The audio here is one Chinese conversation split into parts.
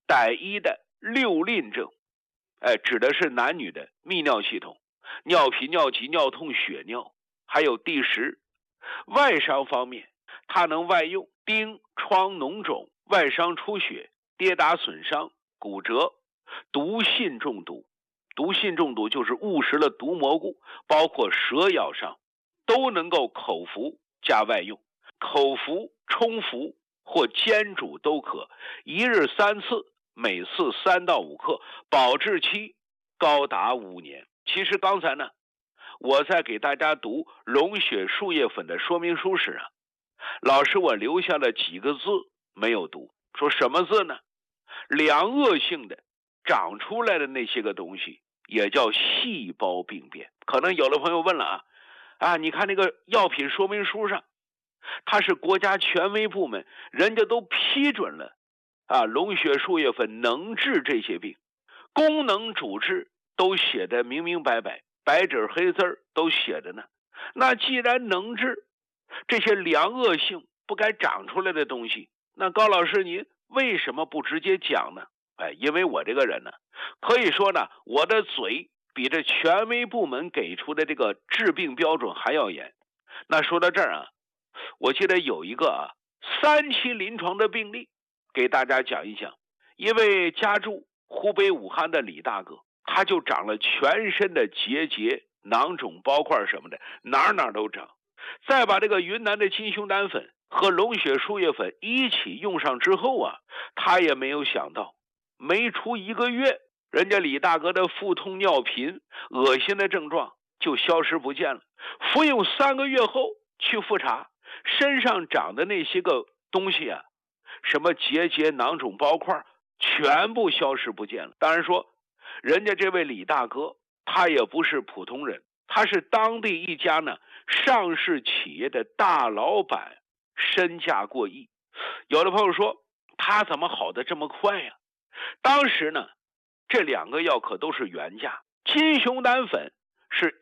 逮一的六吝症，指的是男女的泌尿系统，尿频、尿急、尿痛、血尿。还有第10，外伤方面，它能外用钉、疮、脓肿、外伤出血、跌打损伤、骨折、毒信中毒。毒信中毒就是误食了毒蘑菇，包括蛇咬伤，都能够口服加外用，口服、冲服或煎煮都可，一日3次，每次3到5克，保质期高达5年。其实刚才呢，我在给大家读龙血树叶粉的说明书时啊，老师我留下了几个字没有读，说什么字呢？良恶性的长出来的那些个东西也叫细胞病变。可能有的朋友问了你看那个药品说明书上，它是国家权威部门，人家都批准了龙血树叶粉能治这些病，功能主治都写的明明白白，白纸黑字都写着呢。那既然能治这些良恶性不该长出来的东西，那高老师您为什么不直接讲呢？因为我这个人呢，可以说呢，我的嘴比这权威部门给出的这个治病标准还要严。那说到这儿我记得有一个3期临床的病例给大家讲一讲。一位家住湖北武汉的李大哥，他就长了全身的结节、囊肿、包块什么的，哪都长。再把这个云南的金熊胆粉和龙血树叶粉一起用上之后他也没有想到，没出1个月，人家李大哥的腹痛、尿频、恶心的症状就消失不见了。服用3个月后去复查，身上长的那些个东西什么结节、囊肿、包块全部消失不见了。当然说，人家这位李大哥他也不是普通人，他是当地一家呢上市企业的大老板，身价过亿。有的朋友说，他怎么好的这么快呀？当时呢，这2个药可都是原价，金熊胆粉是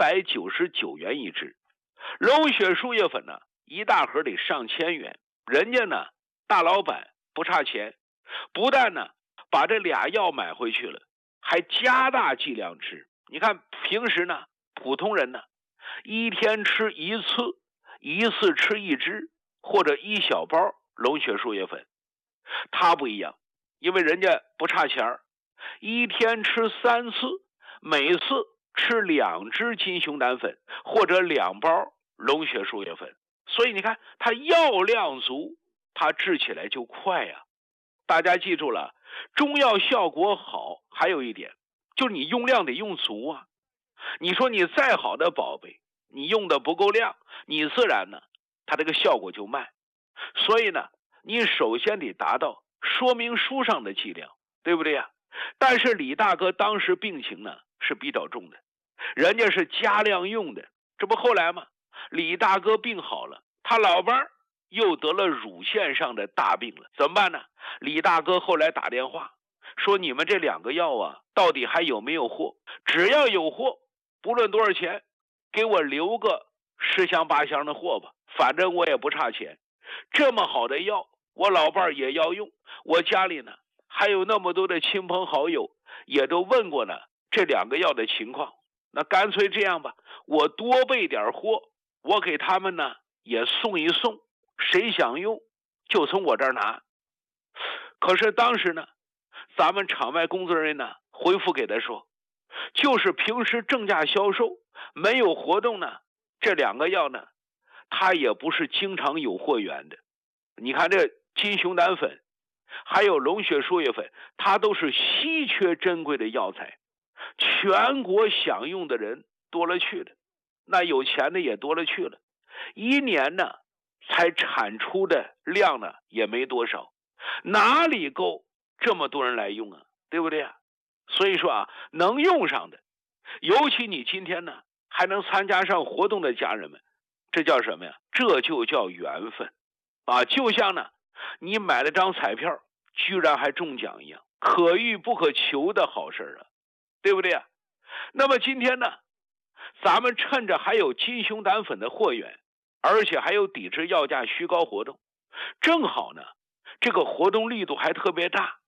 199元一支，龙血树叶粉呢一大盒得上千元。人家呢大老板不差钱，不但呢把这俩药买回去了，还加大剂量吃。你看平时呢普通人呢一天吃1次，一次吃1支或者1小包龙血树叶粉，他不一样，因为人家不差钱，一天吃3次，每次吃2支金熊胆粉或者2包龙血树叶粉。所以你看它药量足，它治起来就快大家记住了，中药效果好还有一点，就是你用量得用足你说你再好的宝贝，你用的不够量，你自然呢它这个效果就慢。所以呢，你首先得达到说明书上的剂量，对不对但是李大哥当时病情呢是比较重的，人家是加量用的。这不后来吗？李大哥病好了，他老伴儿又得了乳腺上的大病了，怎么办呢？李大哥后来打电话说，你们这2个药到底还有没有货？只要有货，不论多少钱，给我留个10箱8箱的货吧，反正我也不差钱。这么好的药我老伴儿也要用，我家里呢还有那么多的亲朋好友也都问过呢这2个药的情况。那干脆这样吧，我多备点货，我给他们呢也送一送，谁想用就从我这儿拿。可是当时呢，咱们场外工作人员呢回复给他说，就是平时正价销售，没有活动呢，这2个药呢它也不是经常有货源的。你看这金熊胆粉还有龙血树叶粉，它都是稀缺珍贵的药材，全国享用的人多了去了，那有钱的也多了去了，一年呢才产出的量呢也没多少，哪里够这么多人来用对不对所以说能用上的，尤其你今天呢还能参加上活动的家人们，这叫什么呀？这就叫缘分就像呢你买了张彩票居然还中奖一样，可遇不可求的好事对不对那么今天呢，咱们趁着还有金熊胆粉的货源，而且还有抵制药价虚高活动，正好呢这个活动力度还特别大，